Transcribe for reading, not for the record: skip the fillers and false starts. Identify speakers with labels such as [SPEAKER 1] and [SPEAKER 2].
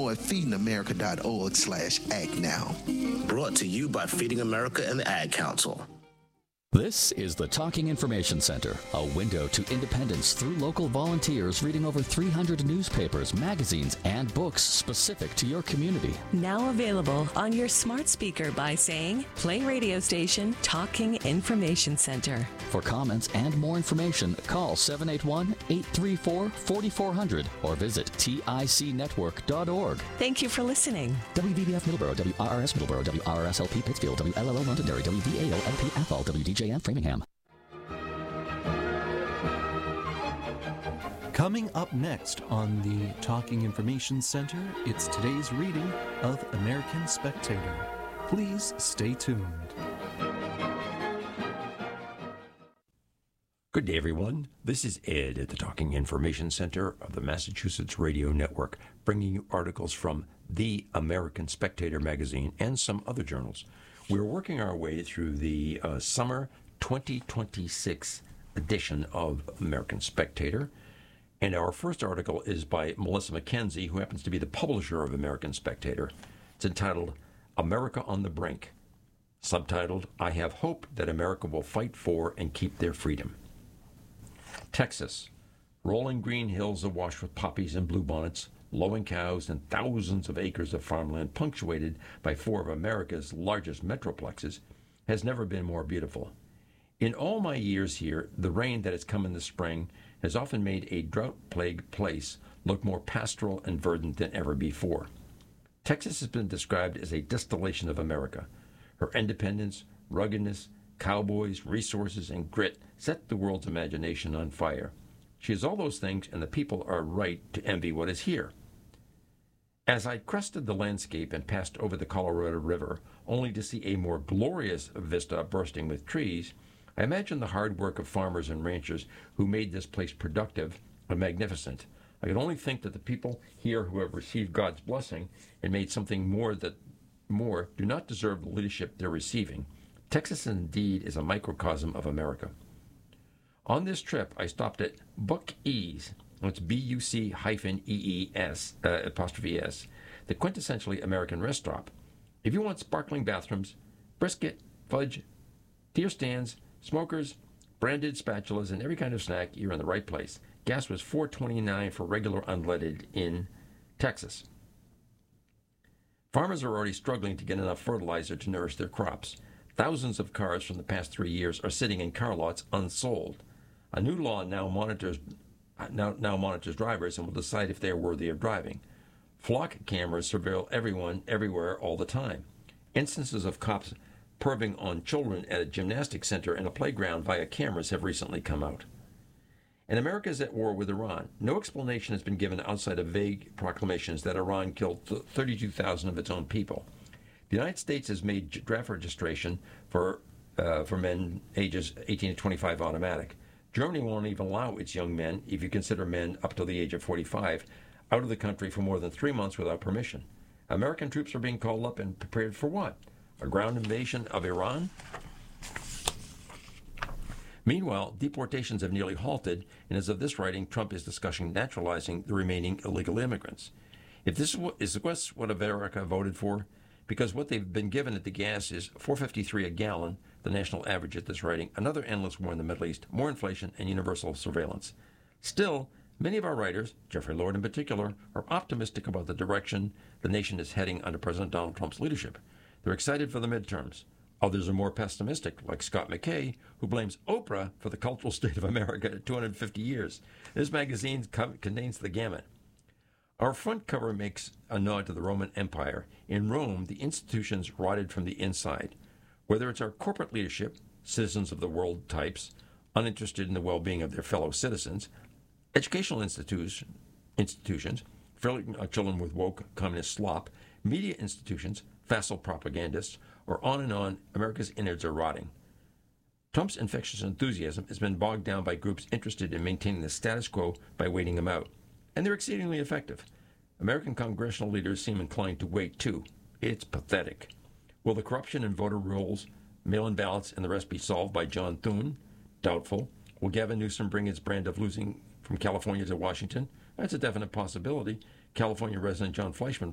[SPEAKER 1] more at feedingamerica.org/act now.
[SPEAKER 2] Brought to you by Feeding America and the Ad Council.
[SPEAKER 3] This is the Talking Information Center, a window to independence through local volunteers reading over 300 newspapers, magazines, and books specific to your community.
[SPEAKER 4] Now available on your smart speaker by saying, play radio station Talking Information Center.
[SPEAKER 3] For comments and more information, call 781-834-4400 or visit ticnetwork.org.
[SPEAKER 4] Thank you for listening.
[SPEAKER 3] WVBF Middleborough, WRRS Middleborough, WRRSLP Pittsfield, WLLO Londonderry, WVAO-LP Athol, WDJM Framingham.
[SPEAKER 5] Coming up next on the Talking Information Center, it's today's reading of American Spectator. Please stay tuned.
[SPEAKER 6] Good day, everyone. This is Ed at the Talking Information Center of the Massachusetts Radio Network, bringing you articles from the American Spectator magazine and some other journals. We're working our way through the summer 2026 edition of American Spectator, and our first article is by Melissa McKenzie, who happens to be the publisher of American Spectator. It's entitled, America on the Brink, subtitled, I Have Hope That America Will Fight For and Keep Their Freedom. Texas, rolling green hills awash with poppies and bluebonnets, lowing cows, and thousands of acres of farmland punctuated by four of America's largest metroplexes, has never been more beautiful. In all my years here, the rain that has come in the spring has often made a drought-plagued place look more pastoral and verdant than ever before. Texas has been described as a distillation of America. Her independence, ruggedness, cowboys, resources, and grit set the world's imagination on fire. She is all those things, and the people are right to envy what is here. As I crested the landscape and passed over the Colorado River, only to see a more glorious vista bursting with trees, I imagined the hard work of farmers and ranchers who made this place productive and magnificent. I could only think that the people here who have received God's blessing and made something more do not deserve the leadership they're receiving. Texas indeed is a microcosm of America. On this trip, I stopped at Buc-ee's. It's B-U-C-E-E-S, apostrophe S, the quintessentially American rest stop. If you want sparkling bathrooms, brisket, fudge, deer stands, smokers, branded spatulas, and every kind of snack, you're in the right place. Gas was $4.29 for regular unleaded in Texas. Farmers are already struggling to get enough fertilizer to nourish their crops. Thousands of cars from the past 3 years are sitting in car lots unsold. A new law now monitors drivers and will decide if they are worthy of driving. Flock cameras surveil everyone, everywhere, all the time. Instances of cops perving on children at a gymnastics center and a playground via cameras have recently come out. And America is at war with Iran. No explanation has been given outside of vague proclamations that Iran killed 32,000 of its own people. The United States has made draft registration for men ages 18 to 25 automatic. Germany won't even allow its young men, if you consider men up to the age of 45, out of the country for more than 3 months without permission. American troops are being called up and prepared for what? A ground invasion of Iran? Meanwhile, deportations have nearly halted, and as of this writing, Trump is discussing naturalizing the remaining illegal immigrants. If this is what America voted for, because what they've been given at the gas is $4.53 a gallon, the national average at this writing, another endless war in the Middle East, more inflation, and universal surveillance. Still, many of our writers, Jeffrey Lord in particular, are optimistic about the direction the nation is heading under President Donald Trump's leadership. They're excited for the midterms. Others are more pessimistic, like Scott McKay, who blames Oprah for the cultural state of America at 250 years. This magazine contains the gamut. Our front cover makes a nod to the Roman Empire. In Rome, the institutions rotted from the inside. Whether it's our corporate leadership, citizens of the world types, uninterested in the well-being of their fellow citizens, educational institutions, filling children with woke communist slop, media institutions, facile propagandists, or on and on, America's innards are rotting. Trump's infectious enthusiasm has been bogged down by groups interested in maintaining the status quo by waiting him out. And they're exceedingly effective. American congressional leaders seem inclined to wait, too. It's pathetic. Will the corruption in voter rolls, mail-in ballots, and the rest be solved by John Thune? Doubtful. Will Gavin Newsom bring his brand of losing from California to Washington? That's a definite possibility. California resident John Fleischman